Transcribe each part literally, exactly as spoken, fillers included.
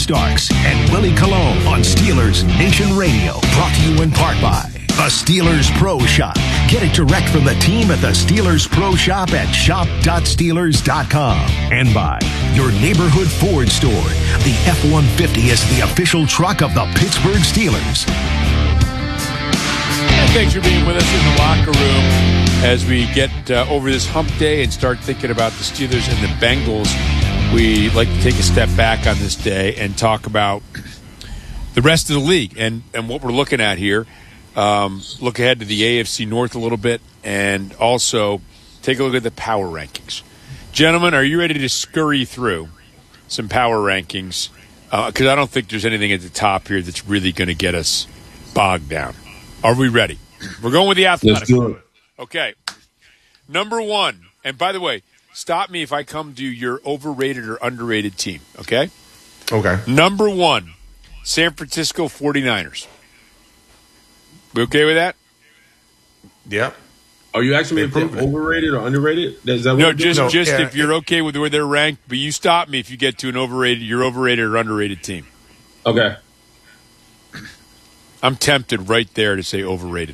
Starks and Willie Colon on Steelers Nation Radio. Brought to you in part by the Steelers Pro Shop. Get it direct from the team at the Steelers Pro Shop at shop dot steelers dot com. And by your neighborhood Ford store. The F one fifty is the official truck of the Pittsburgh Steelers. And thanks for being with us in the locker room as we get uh, over this hump day and start thinking about the Steelers and the Bengals. We like to take a step back on this day and talk about the rest of the league and, and what we're looking at here. Um, look ahead to the A F C North a little bit and also take a look at the power rankings. Gentlemen, are you ready to scurry through some power rankings? Because uh, I don't think there's anything at the top here that's really going to get us bogged down. Are we ready? We're going with the Athletic. Let's do it. Okay. Number one, and by the way, stop me if I come to your overrated or underrated team, okay? Okay. Number one, San Francisco forty-niners. We okay with that? Yeah. Are you asking me if I'm overrated or underrated? Is that what No, we're doing? just No. just Yeah. if you're okay with where they're ranked, but you stop me if you get to an overrated, you're overrated or underrated team. Okay. I'm tempted right there to say overrated.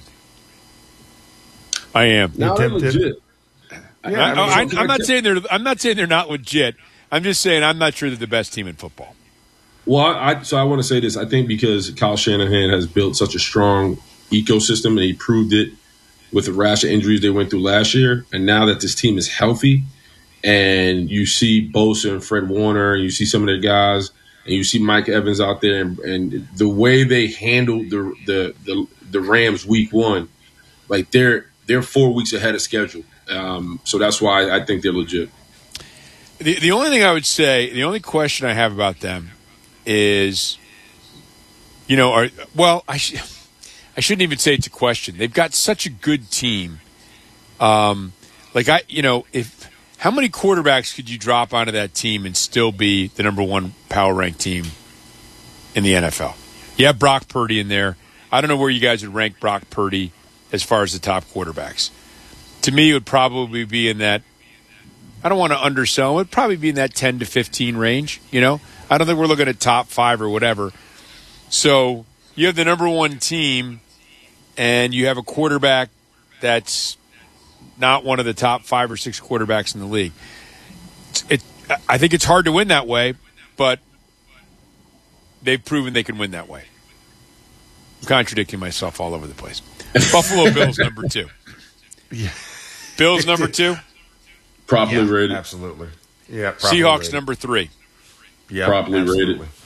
I am. Now they're legit. I, I, I, I'm not saying they're. I'm not saying they're not legit. I'm just saying I'm not sure they're the best team in football. Well, I, so I want to say this. I think because Kyle Shanahan has built such a strong ecosystem, and he proved it with the rash of injuries they went through last year. And now that this team is healthy, and you see Bosa and Fred Warner, and you see some of their guys, and you see Mike Evans out there, and, and the way they handled the, the the the Rams week one, like they're they're four weeks ahead of schedule. Um, so that's why I think they're legit. The the only thing I would say, the only question I have about them is, you know, are well, I sh- I shouldn't even say it's a question. They've got such a good team. Um, like I, you know, if how many quarterbacks could you drop onto that team and still be the number one power ranked team in the N F L? You have Brock Purdy in there. I don't know where you guys would rank Brock Purdy as far as the top quarterbacks. To me, it would probably be in that, I don't want to undersell, it would probably be in that ten to fifteen range, you know? I don't think we're looking at top five or whatever. So you have the number one team, and you have a quarterback that's not one of the top five or six quarterbacks in the league. It, I think it's hard to win that way, but they've proven they can win that way. I'm contradicting myself all over the place. Buffalo Bills number two. Yeah. Bills number two. Properly Yeah, rated. Absolutely. Yeah. properly Seahawks rated. number three. Yeah. Properly absolutely. rated.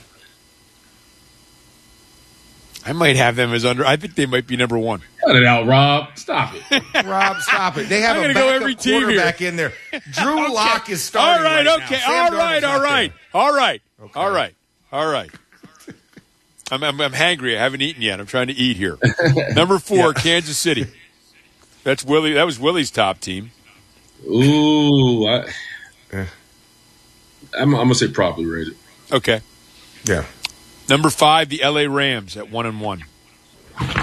I might have them as under. I think they might be number one. Cut it out, Rob. Stop it. Rob, stop it. They have I'm a gonna go backup every team quarterback here. in there. Drew Lock is starting. All right, right okay, now. Sam all Darnold's right, all not right, there. all right, Okay. all right, all right. I'm, I'm I'm hangry. I haven't eaten yet. I'm trying to eat here. Number four, Yeah. Kansas City. That's Willie. That was Willie's top team. Ooh, I, Yeah. I'm, I'm gonna say properly rated. Okay. Yeah. Number five, the L A Rams at one and one.